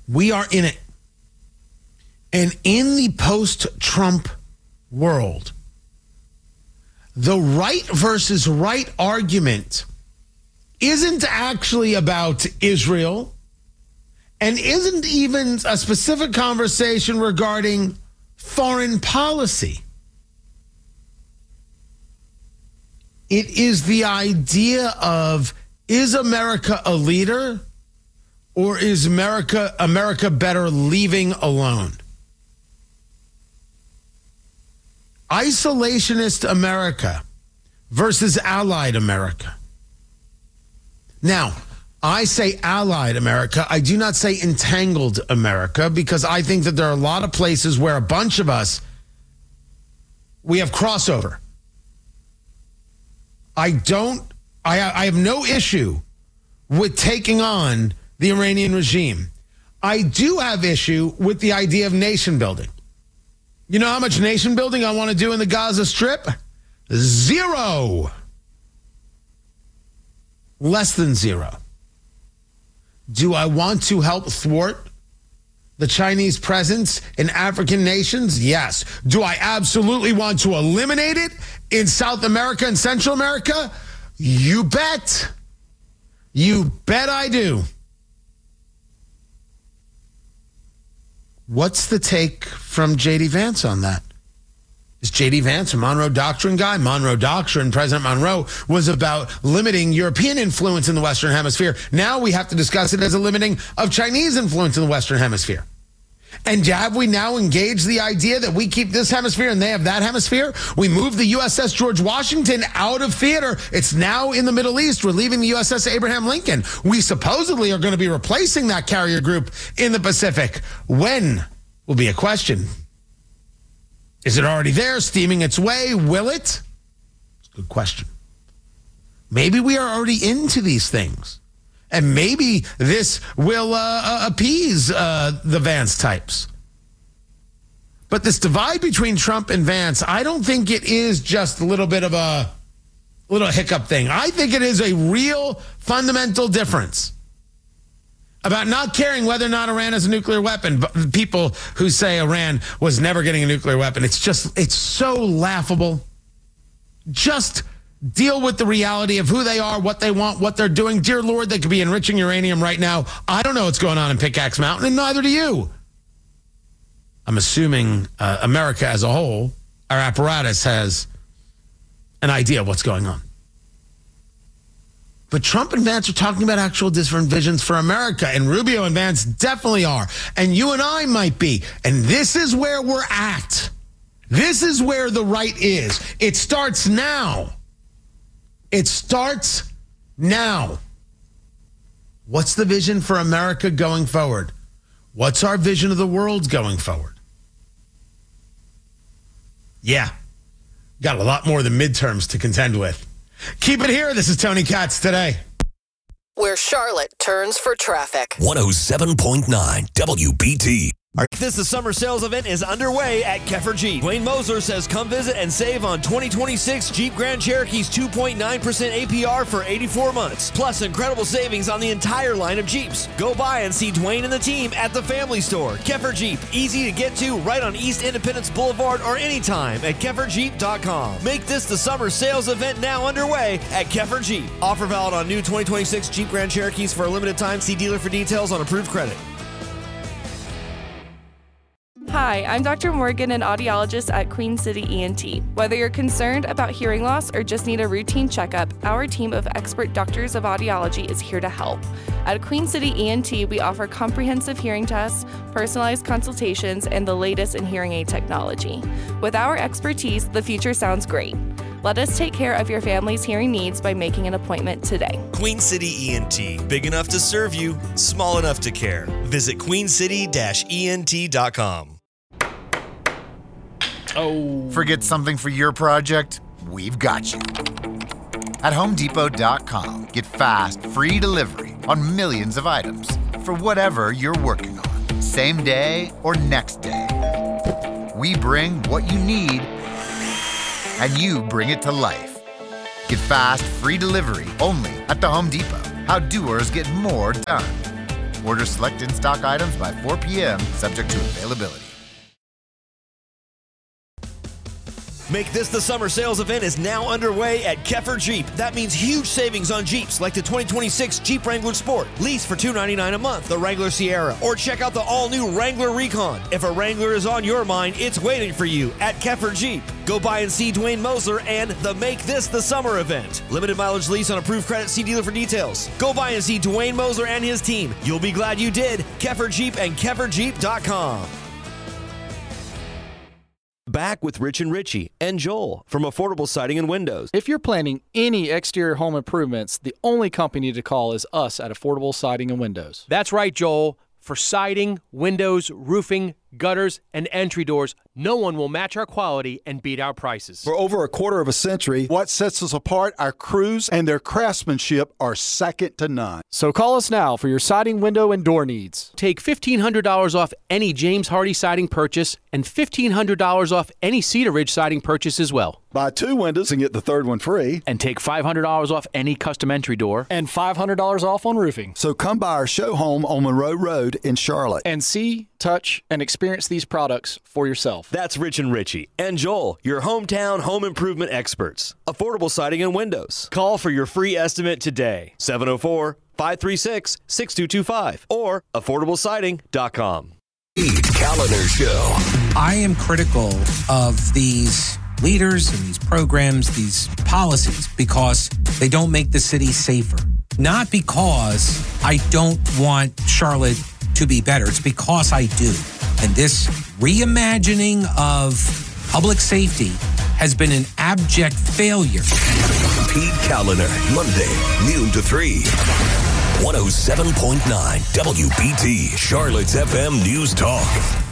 We are in it. And in the post-Trump world, the right versus right argument isn't actually about Israel and isn't even a specific conversation regarding foreign policy. It is the idea of, is America a leader or is America better leaving alone? Isolationist America versus allied America. Now, I say allied America. I do not say entangled America because I think that there are a lot of places where a bunch of us, we have crossover. I have no issue with taking on the Iranian regime. I do have issue with the idea of nation building. You know how much nation building I want to do in the Gaza Strip? 0. Less than 0. Do I want to help thwart the Chinese presence in African nations? Yes. Do I absolutely want to eliminate it in South America and Central America? You bet. You bet I do. What's the take from J.D. Vance on that? Is J.D. Vance a Monroe Doctrine guy? Monroe Doctrine, President Monroe, was about limiting European influence in the Western Hemisphere. Now we have to discuss it as a limiting of Chinese influence in the Western Hemisphere. And have we now engaged the idea that we keep this hemisphere and they have that hemisphere? We move the USS George Washington out of theater. It's now in the Middle East. We're leaving the USS Abraham Lincoln. We supposedly are going to be replacing that carrier group in the Pacific. When will be a question. Is it already there, steaming its way? Will it? It's a good question. Maybe we are already into these things. And maybe this will appease the Vance types. But this divide between Trump and Vance, I don't think it is just a little bit of a little hiccup thing. I think it is a real fundamental difference about not caring whether or not Iran has a nuclear weapon. But people who say Iran was never getting a nuclear weapon, it's so laughable. Just deal with the reality of who they are, what they want, what they're doing. Dear Lord, they could be enriching uranium right now. I don't know what's going on in Pickaxe Mountain, and neither do you. I'm assuming America as a whole, our apparatus has an idea of what's going on. But Trump and Vance are talking about actual different visions for America, and Rubio and Vance definitely are. And you and I might be. And this is where we're at. This is where the right is. It starts now. It starts now. What's the vision for America going forward? What's our vision of the world going forward? Yeah, got a lot more than midterms to contend with. Keep it here. This is Tony Katz Today. Where Charlotte turns for traffic. 107.9 WBT. The summer sales event is underway at Keffer Jeep. Dwayne Moser says come visit and save on 2026 Jeep Grand Cherokee's 2.9% APR for 84 months. Plus incredible savings on the entire line of Jeeps. Go by and see Dwayne and the team at the Family Store. Keffer Jeep, easy to get to right on East Independence Boulevard or anytime at KefferJeep.com. Make this the summer sales event now underway at Keffer Jeep. Offer valid on new 2026 Jeep Grand Cherokees for a limited time. See dealer for details on approved credit. Hi, I'm Dr. Morgan, an audiologist at Queen City ENT. Whether you're concerned about hearing loss or just need a routine checkup, our team of expert doctors of audiology is here to help. At Queen City ENT, we offer comprehensive hearing tests, personalized consultations, and the latest in hearing aid technology. With our expertise, the future sounds great. Let us take care of your family's hearing needs by making an appointment today. Queen City ENT. Big enough to serve you, small enough to care. Visit queencity-ent.com. Oh. Forget something for your project? We've got you. At HomeDepot.com, get fast, free delivery on millions of items for whatever you're working on, same day or next day. We bring what you need, and you bring it to life. Get fast, free delivery only at the Home Depot. How doers get more done. Order select in-stock items by 4 p.m., subject to availability. Make this the summer sales event is now underway at Keffer Jeep. That means huge savings on Jeeps like the 2026 Jeep Wrangler Sport. Lease for $299 a month, the Wrangler Sierra, or check out the all-new Wrangler Recon. If a Wrangler is on your mind, it's waiting for you at Keffer Jeep. Go by and see Dwayne Moser and the Make This the Summer event. Limited mileage lease on approved credit. See dealer for details. Go by and see Dwayne Moser and his team. You'll be glad you did. Keffer Jeep and KefferJeep.com. Back with Rich and Richie and Joel from Affordable Siding and Windows. If you're planning any exterior home improvements, the only company to call is us at Affordable Siding and Windows. That's right, Joel. For siding, windows, roofing, gutters, and entry doors, no one will match our quality and beat our prices. For over a quarter of a century, what sets us apart, our crews and their craftsmanship are second to none. So call us now for your siding, window, and door needs. Take $1,500 off any James Hardy siding purchase and $1,500 off any Cedar Ridge siding purchase as well. Buy 2 windows and get the third one free. And take $500 off any custom entry door. And $500 off on roofing. So come by our show home on Monroe Road in Charlotte. And see, touch, and experience these products for yourself. That's Rich and Richie and Joel, your hometown home improvement experts. Affordable Siding and Windows. Call for your free estimate today. 704-536-6225 or affordablesiding.com. Calendar Show. I am critical of these leaders and these programs, these policies, because they don't make the city safer. Not because I don't want Charlotte to be better. It's because I do. And this reimagining of public safety has been an abject failure. Pete Calendar, Monday, noon to 3. 107.9 WBT, Charlotte's FM News Talk.